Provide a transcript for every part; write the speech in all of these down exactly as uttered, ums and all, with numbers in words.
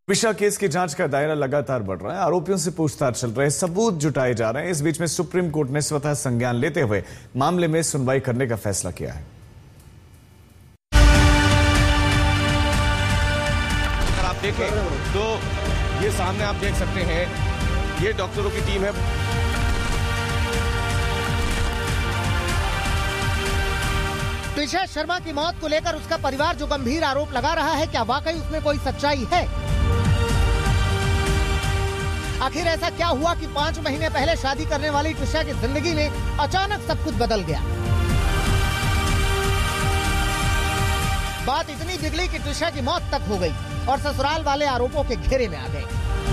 Twisha case की जांच का दायरा लगातार बढ़ रहा है। आरोपियों से पूछताछ चल रहे, सबूत जुटाए जा रहे हैं। इस बीच में सुप्रीम कोर्ट ने स्वतः संज्ञान लेते हुए मामले में सुनवाई करने का फैसला किया है। अगर आप देखें तो ये सामने आप देख सकते हैं, ये डॉक्टरों की टीम है। ट्विशा शर्मा की मौत को लेकर उसका परिवार जो गंभीर आरोप लगा रहा है, क्या वाकई उसमें कोई सच्चाई है? आखिर ऐसा क्या हुआ कि पांच महीने पहले शादी करने वाली ट्विशा की जिंदगी में अचानक सब कुछ बदल गया? बात इतनी बिगड़ी कि ट्विशा की मौत तक हो गई और ससुराल वाले आरोपों के घेरे में आ गए।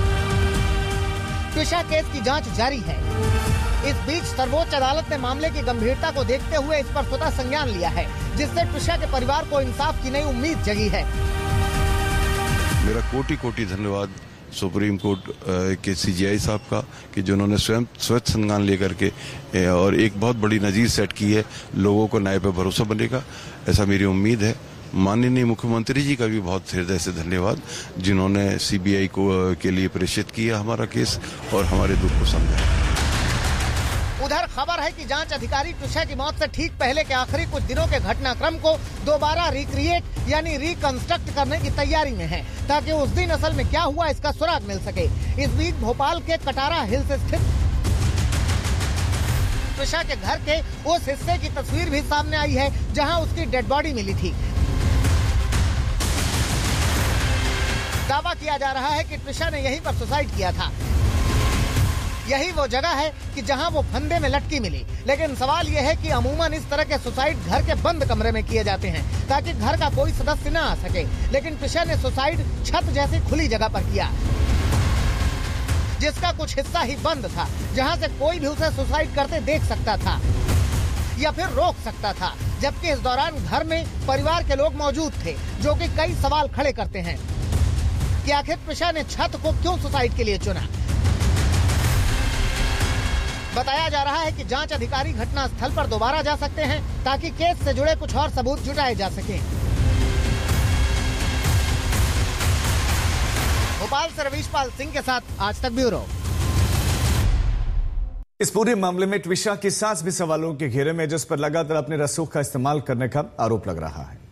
ट्विशा केस की जांच जारी है। इस बीच सर्वोच्च अदालत ने मामले की गंभीरता को देखते हुए इस पर स्वतः संज्ञान लिया है, जिससे ट्विशा के परिवार को इंसाफ की नई उम्मीद जगी है। मेरा कोटि कोटि धन्यवाद सुप्रीम कोर्ट के सीजीआई साहब का कि जिन्होंने स्वयं स्वतः संज्ञान लेकर के और एक बहुत बड़ी नजीर सेट की है। लोगों को न्याय पर भरोसा बनेगा, ऐसा मेरी उम्मीद है। माननीय मुख्यमंत्री जी का भी बहुत हृदय से धन्यवाद, जिन्होंने सीबीआई को के लिए प्रेषित किया हमारा केस और हमारे दुख को समझा। उधर खबर है कि जांच अधिकारी ट्विशा की मौत से ठीक पहले के आखिरी कुछ दिनों के घटनाक्रम को दोबारा रिक्रिएट यानी रिकंस्ट्रक्ट करने की तैयारी में है, ताकि उस दिन असल में क्या हुआ इसका सुराग मिल सके। इस बीच भोपाल के कटारा हिल्स स्थित ट्विशा के घर के उस हिस्से की तस्वीर भी सामने आई है जहां उसकी डेड बॉडी मिली थी। दावा किया जा रहा है कि ट्विशा ने यहीं पर सुसाइड किया था। यही वो जगह है कि जहां वो फंदे में लटकी मिली। लेकिन सवाल यह है कि अमूमन इस तरह के सुसाइड घर के बंद कमरे में किए जाते हैं ताकि घर का कोई सदस्य न आ सके, लेकिन ट्विशा ने सुसाइड छत जैसी खुली जगह पर किया, जिसका कुछ हिस्सा ही बंद था, जहां से कोई भी उसे सुसाइड करते देख सकता था या फिर रोक सकता था। जबकि इस दौरान घर में परिवार के लोग मौजूद थे, जो कि कई सवाल खड़े करते हैं कि आखिर ट्विशा ने छत को क्यों सुसाइड के लिए चुना। बताया जा रहा है कि जांच अधिकारी घटना स्थल पर दोबारा जा सकते हैं ताकि केस से जुड़े कुछ और सबूत जुटाए जा सकें। भोपाल से रवीशपाल सिंह के साथ आज तक ब्यूरो। इस पूरे मामले में ट्विशा की सास भी सवालों के घेरे में, जिस पर लगातार अपने रसूख का इस्तेमाल करने का आरोप लग रहा है।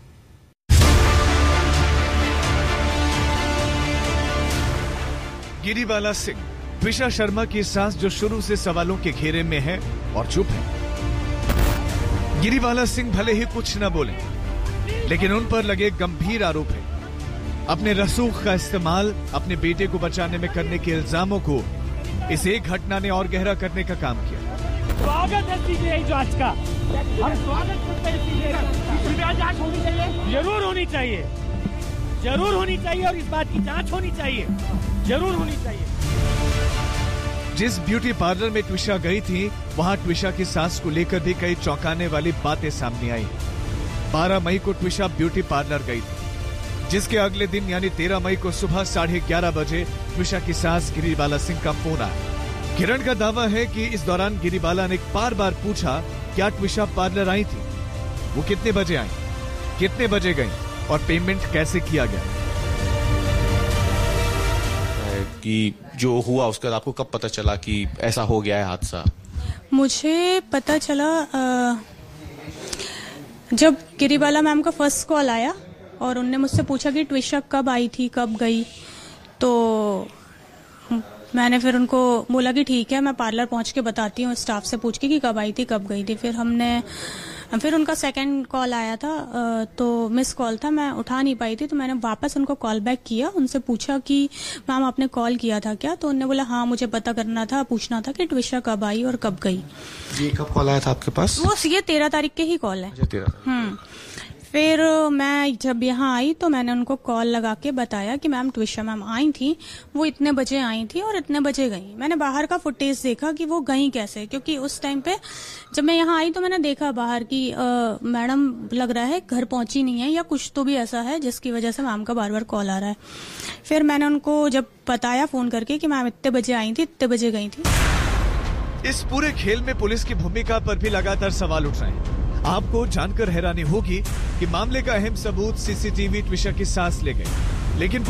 गिरीबाला सिंह, ट्विशा शर्मा की सास, जो शुरू से सवालों के घेरे में है और चुप है। गिरीबाला सिंह भले ही कुछ न बोले, लेकिन उन पर लगे गंभीर आरोप है। अपने रसूख का इस्तेमाल अपने बेटे को बचाने में करने के इल्जामों को इस एक घटना ने और गहरा करने का काम किया। स्वागत है सीबीआई जांच का, हम स्वागत करते हैं सीबीआई जांच होनी चाहिए, जरूर होनी चाहिए, जरूर होनी चाहिए और इस बात की जांच होनी चाहिए, जरूर होनी चाहिए। जिस ब्यूटी पार्लर में ट्विशा गई थी, वहां ट्विशा की सास को लेकर भी कई चौंकाने वाली बातें सामने आई। बारह मई को ट्विशा ब्यूटी पार्लर गई थी, जिसके अगले दिन यानी तेरह मई को सुबह साढ़े ग्यारह बजे ट्विशा की सास गिरीबाला सिंह का फोन आया। किरण का दावा है कि इस दौरान गिरीबाला ने बार बार पूछा क्या ट्विशा पार्लर आई थी, वो कितने बजे आई, कितने बजे गई और पेमेंट कैसे किया गया। कि जो हुआ उसके बाद आपको कब पता चला कि ऐसा हो गया है हादसा? मुझे पता चला आ, जब गिरीबाला मैम का फर्स्ट कॉल आया और उनने मुझसे पूछा कि ट्विशा कब आई थी, कब गई, तो मैंने फिर उनको बोला कि ठीक है, मैं पार्लर पहुंच के बताती हूँ, स्टाफ से पूछ के कि कब आई थी, कब गई थी। फिर हमने फिर उनका सेकंड कॉल आया था, तो मिस कॉल था, मैं उठा नहीं पाई थी, तो मैंने वापस उनको कॉल बैक किया, उनसे पूछा कि मैम आपने कॉल किया था क्या, तो उन्होंने बोला हाँ मुझे पता करना था, पूछना था कि ट्विशा कब आई और कब गई। ये कब कॉल आया था आपके पास? वो ये तेरह तारीख के ही कॉल है। हम्म फिर मैं जब यहाँ आई तो मैंने उनको कॉल लगा के बताया कि मैम ट्विशा मैम आई थी, वो इतने बजे आई थी और इतने बजे गई। मैंने बाहर का फुटेज देखा कि वो गई कैसे, क्योंकि उस टाइम पे जब मैं यहाँ आई तो मैंने देखा बाहर की मैडम लग रहा है घर पहुंची नहीं है या कुछ तो भी ऐसा है जिसकी वजह से मैम का बार बार कॉल आ रहा है। फिर मैंने उनको जब बताया फोन करके कि मैम इतने बजे आई थी, इतने बजे गई थी। इस पूरे खेल में पुलिस की भूमिका पर भी लगातार सवाल उठ रहे हैं। आपको जानकर हैरानी होगी कि मामले का अहम सबूत सीसीटीवी ट्विशा की सास ले गए, लेकिन